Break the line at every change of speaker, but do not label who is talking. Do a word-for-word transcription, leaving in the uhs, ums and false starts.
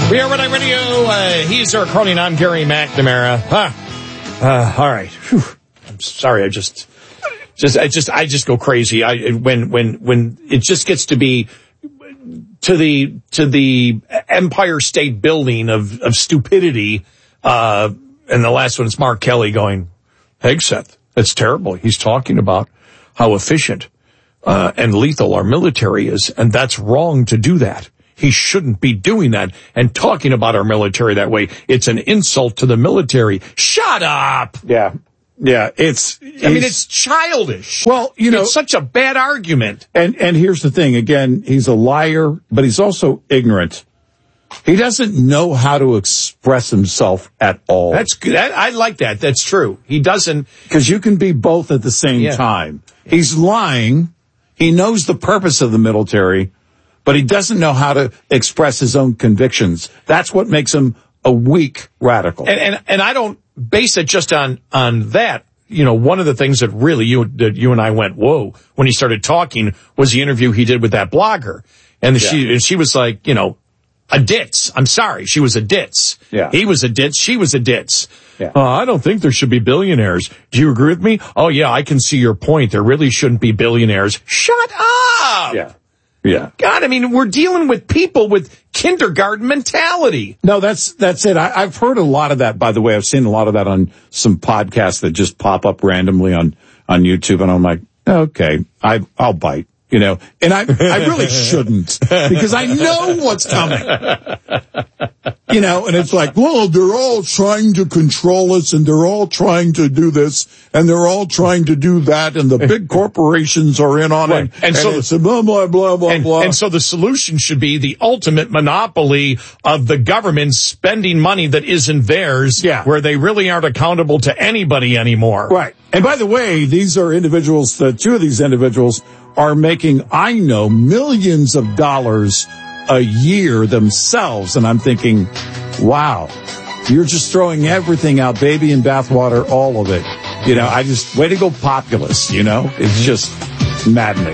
We are Red Radio. Uh, he's our Cronin. I'm Gary McNamara. Huh. Uh, all right. Whew. I'm sorry. I just, just, I just, I just go crazy. I when, when, when it just gets to be to the to the Empire State Building of of stupidity. Uh, and the last one is Mark Kelly going, Hegseth, that's terrible. He's talking about how efficient uh, and lethal our military is, and that's wrong to do that. He shouldn't be doing that and talking about our military that way. It's an insult to the military. Shut up.
Yeah. Yeah. It's,
I mean, it's childish.
Well, you know,
it's such a bad argument.
And, and here's the thing. Again, he's a liar, but he's also ignorant. He doesn't know how to express himself at all.
That's good. I, I like that. That's true. He doesn't.
Because you can be both at the same yeah. time. He's lying. He knows the purpose of the military, but he doesn't know how to express his own convictions. That's what makes him a weak radical.
And and, and I don't base it just on, on that. You know, one of the things that really you that you and I went, whoa, when he started talking was the interview he did with that blogger. And yeah. she and she was like, you know, a ditz. I'm sorry. She was a ditz.
Yeah.
He was a ditz. She was a ditz.
Yeah.
Uh, I don't think there should be billionaires. Do you agree with me? Oh, yeah, I can see your point. There really shouldn't be billionaires. Shut up.
Yeah. Yeah.
God, I mean, we're dealing with people with kindergarten mentality.
No, that's, that's it. I, I've heard a lot of that, by the way. I've seen a lot of that on some podcasts that just pop up randomly on, on YouTube. And I'm like, okay, I, I'll bite, you know, and I, I really shouldn't because I know what's coming. You know, and it's like, well, they're all trying to control us and they're all trying to do this and they're all trying to do that and the big corporations are in on
right.
it.
And,
and
so
it's a blah, blah, blah, blah,
and,
blah.
And so the solution should be the ultimate monopoly of the government spending money that isn't theirs,
yeah.
where they really aren't accountable to anybody anymore.
Right. And by the way, these are individuals, uh, two of these individuals are making, I know, millions of dollars a year themselves. And I'm thinking, wow, you're just throwing everything out, baby in bathwater, all of it. You know, I just, way to go populist, you know, it's just maddening.